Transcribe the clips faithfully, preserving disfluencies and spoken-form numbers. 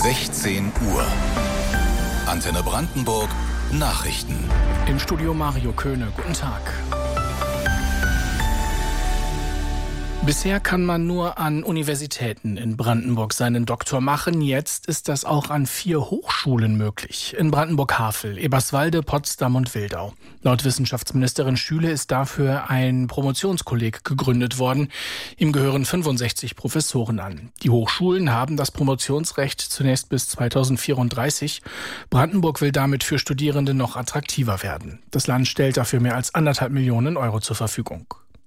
sechzehn Uhr. Antenne Brandenburg Nachrichten. Im Studio Mario Köhne. Guten Tag. Bisher kann man nur an Universitäten in Brandenburg seinen Doktor machen. Jetzt ist das auch an vier Hochschulen möglich. In Brandenburg-Havel, Eberswalde, Potsdam und Wildau. Laut Wissenschaftsministerin Schüle ist dafür ein Promotionskolleg gegründet worden. Ihm gehören fünfundsechzig Professoren an. Die Hochschulen haben das Promotionsrecht zunächst bis zweitausendvierunddreißig. Brandenburg will damit für Studierende noch attraktiver werden. Das Land stellt dafür mehr als anderthalb Millionen Euro zur Verfügung.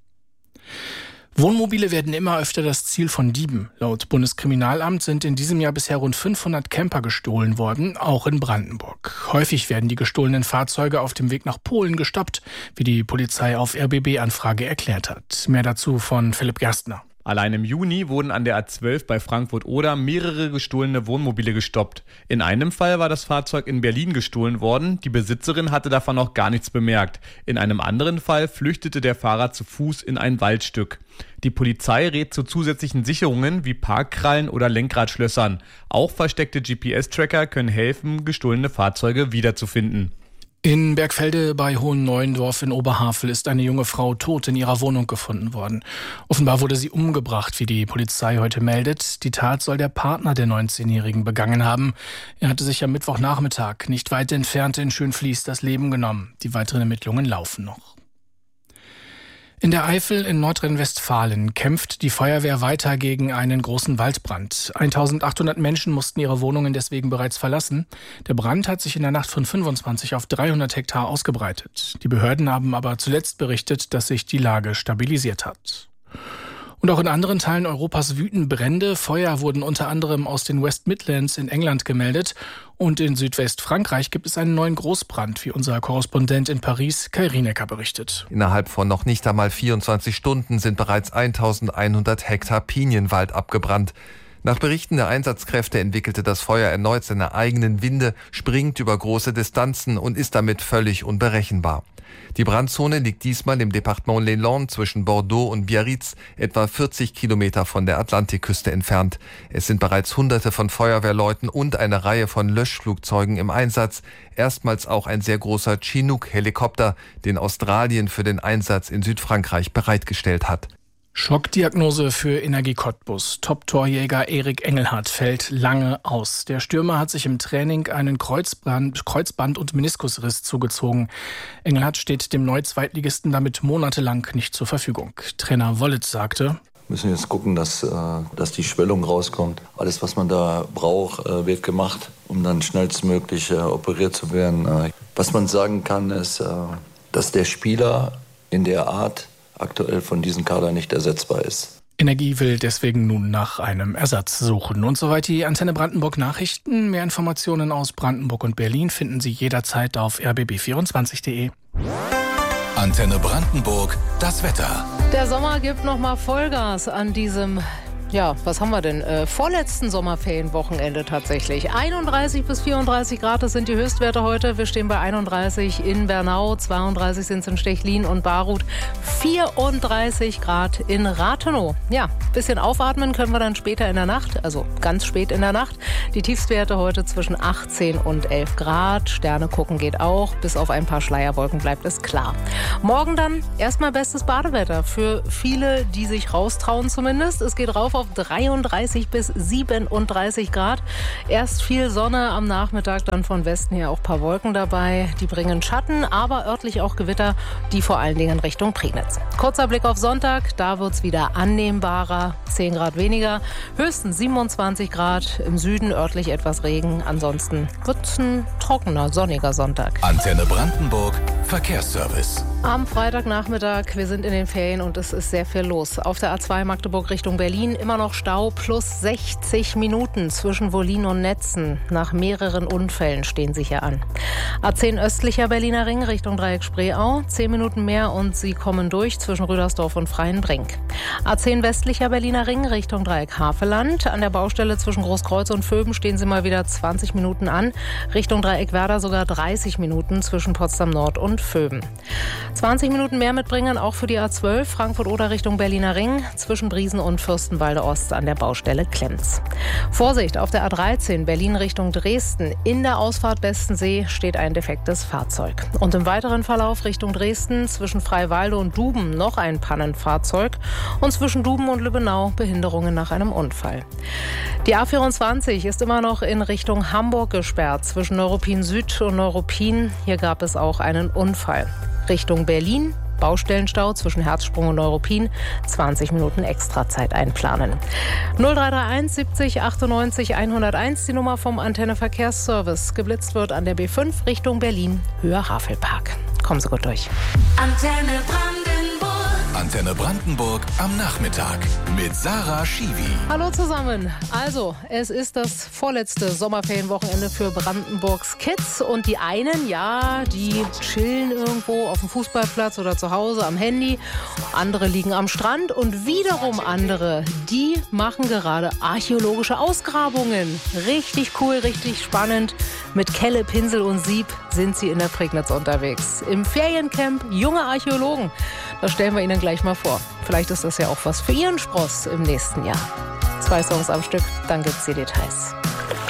Wohnmobile werden immer öfter das Ziel von Dieben. Laut Bundeskriminalamt sind in diesem Jahr bisher rund fünfhundert Camper gestohlen worden, auch in Brandenburg. Häufig werden die gestohlenen Fahrzeuge auf dem Weg nach Polen gestoppt, wie die Polizei auf R B B-Anfrage erklärt hat. Mehr dazu von Philipp Gerstner. Allein im Juni wurden an der A zwölf bei Frankfurt-Oder mehrere gestohlene Wohnmobile gestoppt. In einem Fall war das Fahrzeug in Berlin gestohlen worden. Die Besitzerin hatte davon noch gar nichts bemerkt. In einem anderen Fall flüchtete der Fahrer zu Fuß in ein Waldstück. Die Polizei rät zu zusätzlichen Sicherungen wie Parkkrallen oder Lenkradschlössern. Auch versteckte G P S-Tracker können helfen, gestohlene Fahrzeuge wiederzufinden. In Bergfelde bei Hohenneuendorf in Oberhavel ist eine junge Frau tot in ihrer Wohnung gefunden worden. Offenbar wurde sie umgebracht, wie die Polizei heute meldet. Die Tat soll der Partner der neunzehnjährigen begangen haben. Er hatte sich am Mittwochnachmittag nicht weit entfernt in Schönfließ das Leben genommen. Die weiteren Ermittlungen laufen noch. In der Eifel in Nordrhein-Westfalen kämpft die Feuerwehr weiter gegen einen großen Waldbrand. eintausendachthundert Menschen mussten ihre Wohnungen deswegen bereits verlassen. Der Brand hat sich in der Nacht von fünfundzwanzig auf dreihundert Hektar ausgebreitet. Die Behörden haben aber zuletzt berichtet, dass sich die Lage stabilisiert hat. Und auch in anderen Teilen Europas wüten Brände. Feuer wurden unter anderem aus den West Midlands in England gemeldet. Und in Südwestfrankreich gibt es einen neuen Großbrand, wie unser Korrespondent in Paris, Kai Rienecker, berichtet. Innerhalb von noch nicht einmal vierundzwanzig Stunden sind bereits eintausendeinhundert Hektar Pinienwald abgebrannt. Nach Berichten der Einsatzkräfte entwickelte das Feuer erneut seine eigenen Winde, springt über große Distanzen und ist damit völlig unberechenbar. Die Brandzone liegt diesmal im Departement Les Landes zwischen Bordeaux und Biarritz, etwa vierzig Kilometer von der Atlantikküste entfernt. Es sind bereits Hunderte von Feuerwehrleuten und eine Reihe von Löschflugzeugen im Einsatz. Erstmals auch ein sehr großer Chinook-Helikopter, den Australien für den Einsatz in Südfrankreich bereitgestellt hat. Schockdiagnose für Energie Cottbus. Top-Torjäger Erik Engelhardt fällt lange aus. Der Stürmer hat sich im Training einen Kreuzband, Kreuzband- und Meniskusriss zugezogen. Engelhardt steht dem Neu-Zweitligisten damit monatelang nicht zur Verfügung. Trainer Wollitz sagte: Wir müssen jetzt gucken, dass, dass die Schwellung rauskommt. Alles, was man da braucht, wird gemacht, um dann schnellstmöglich operiert zu werden. Was man sagen kann, ist, dass der Spieler in der Art aktuell von diesem Kader nicht ersetzbar ist. Energie will deswegen nun nach einem Ersatz suchen. Und soweit die Antenne Brandenburg Nachrichten. Mehr Informationen aus Brandenburg und Berlin finden Sie jederzeit auf r b b vierundzwanzig punkt de. Antenne Brandenburg, das Wetter. Der Sommer gibt noch mal Vollgas an diesem, ja, was haben wir denn? Äh, vorletzten Sommerferienwochenende tatsächlich. einunddreißig bis vierunddreißig Grad, das sind die Höchstwerte heute. Wir stehen bei einunddreißig in Bernau, zweiunddreißig sind es in Stechlin und Baruth, vierunddreißig Grad in Rathenow. Ja, bisschen aufatmen können wir dann später in der Nacht, also ganz spät in der Nacht. Die Tiefstwerte heute zwischen achtzehn und elf Grad. Sterne gucken geht auch, bis auf ein paar Schleierwolken bleibt es klar. Morgen dann erstmal bestes Badewetter für viele, die sich raustrauen zumindest. Es geht rauf auf dreiunddreißig bis siebenunddreißig Grad. Erst viel Sonne am Nachmittag, dann von Westen her auch ein paar Wolken dabei. Die bringen Schatten, aber örtlich auch Gewitter, die vor allen Dingen Richtung Prignitz. Kurzer Blick auf Sonntag, da wird es wieder annehmbarer, zehn Grad weniger, höchstens siebenundzwanzig Grad, im Süden örtlich etwas Regen. Ansonsten wird es ein trockener, sonniger Sonntag. Antenne Brandenburg, Verkehrsservice. Am Freitagnachmittag, wir sind in den Ferien und es ist sehr viel los. Auf der A zwei Magdeburg Richtung Berlin immer noch Stau, plus sechzig Minuten zwischen Wollin und Netzen. Nach mehreren Unfällen stehen sie hier an. A zehn östlicher Berliner Ring Richtung Dreieck Spreeau, zehn Minuten mehr und sie kommen durch zwischen Rüdersdorf und Freienbrink. A zehn westlicher Berliner Ring Richtung Dreieck Havelland. An der Baustelle zwischen Großkreuz und Vöben stehen sie mal wieder zwanzig Minuten an. Richtung Dreieck Werder sogar dreißig Minuten zwischen Potsdam Nord und Vöben. zwanzig Minuten mehr mitbringen, auch für die A zwölf Frankfurt-Oder Richtung Berliner Ring zwischen Briesen und Fürstenwalde Grünwalde Ost an der Baustelle Klemms. Vorsicht, auf der A dreizehn Berlin Richtung Dresden. In der Ausfahrt Bestensee steht ein defektes Fahrzeug. Und im weiteren Verlauf Richtung Dresden zwischen Freiwalde und Duben noch ein Pannenfahrzeug. Und zwischen Duben und Lübbenau Behinderungen nach einem Unfall. Die A vierundzwanzig ist immer noch in Richtung Hamburg gesperrt, zwischen Neuruppin Süd und Neuruppin. Hier gab es auch einen Unfall. Richtung Berlin, Baustellenstau zwischen Herzsprung und Neuruppin, zwanzig Minuten Extrazeit einplanen. null drei drei eins siebzig achtundneunzig hunderteins, die Nummer vom Antenne Verkehrsservice. Geblitzt wird an der B fünf Richtung Berlin, Höhe Havelpark. Kommen Sie gut durch. Antenne Brandenburg. Antenne Brandenburg am Nachmittag mit Sarah Schiwi. Hallo zusammen. Also, es ist das vorletzte Sommerferienwochenende für Brandenburgs Kids. Und die einen, ja, die chillen irgendwo auf dem Fußballplatz oder zu Hause am Handy. Andere liegen am Strand. Und wiederum andere, die machen gerade archäologische Ausgrabungen. Richtig cool, richtig spannend. Mit Kelle, Pinsel und Sieb sind sie in der Prignitz unterwegs. Im Feriencamp Junge Archäologen. Das stellen wir Ihnen gleich mal vor. Vielleicht ist das ja auch was für Ihren Spross im nächsten Jahr. Zwei Songs am Stück, dann gibt's die Details.